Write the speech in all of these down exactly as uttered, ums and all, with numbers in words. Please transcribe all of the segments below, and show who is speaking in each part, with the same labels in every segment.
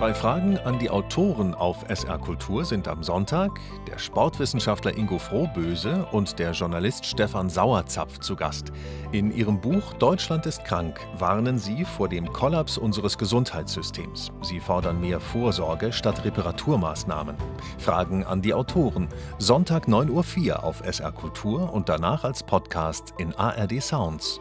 Speaker 1: Bei Fragen an die Autoren auf S R Kultur sind am Sonntag der Sportwissenschaftler Ingo Frohböse und der Journalist Stefan Sauerzapf zu Gast. In ihrem Buch »Deutschland ist krank« warnen sie vor dem Kollaps unseres Gesundheitssystems. Sie fordern mehr Vorsorge statt Reparaturmaßnahmen. Fragen an die Autoren. Sonntag neun Uhr vier auf S R Kultur und danach als Podcast in A R D Sounds.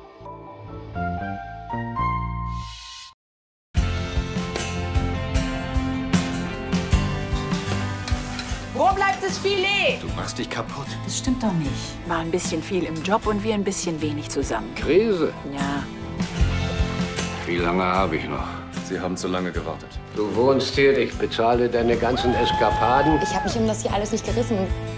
Speaker 2: Wo bleibt das Filet?
Speaker 3: Du machst dich kaputt.
Speaker 2: Das stimmt doch nicht. War ein bisschen viel im Job und wir ein bisschen wenig zusammen.
Speaker 3: Krise?
Speaker 2: Ja.
Speaker 3: Wie lange habe ich noch?
Speaker 4: Sie haben zu lange gewartet.
Speaker 3: Du wohnst hier, ich bezahle deine ganzen Eskapaden.
Speaker 5: Ich habe mich um das hier alles nicht gerissen.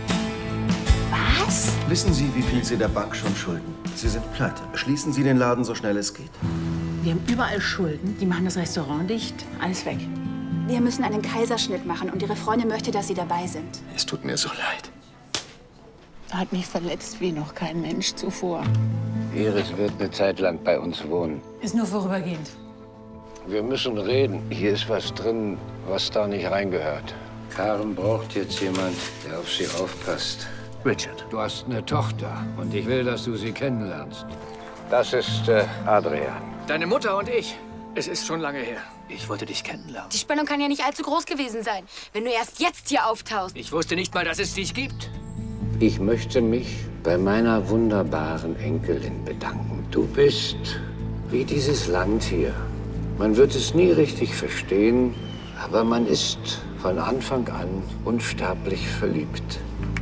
Speaker 2: Was?
Speaker 6: Wissen Sie, wie viel Sie der Bank schon schulden? Sie sind pleite. Schließen Sie den Laden so schnell es geht.
Speaker 2: Wir haben überall Schulden. Die machen das Restaurant dicht. Alles weg.
Speaker 7: Wir müssen einen Kaiserschnitt machen und Ihre Freundin möchte, dass Sie dabei sind.
Speaker 3: Es tut mir so leid.
Speaker 2: Er hat mich verletzt wie noch kein Mensch zuvor.
Speaker 3: Iris wird eine Zeit lang bei uns wohnen.
Speaker 2: Ist nur vorübergehend.
Speaker 3: Wir müssen reden. Hier ist was drin, was da nicht reingehört. Karen braucht jetzt jemand, der auf sie aufpasst.
Speaker 6: Richard.
Speaker 3: Du hast eine Tochter und ich will, dass du sie kennenlernst. Das ist äh, Adrian.
Speaker 8: Deine Mutter und ich. Es ist schon lange her. Ich wollte dich kennenlernen.
Speaker 7: Die Spannung kann ja nicht allzu groß gewesen sein, wenn du erst jetzt hier auftauchst.
Speaker 8: Ich wusste nicht mal, dass es dich gibt.
Speaker 3: Ich möchte mich bei meiner wunderbaren Enkelin bedanken. Du bist wie dieses Land hier. Man wird es nie richtig verstehen, aber man ist von Anfang an unsterblich verliebt.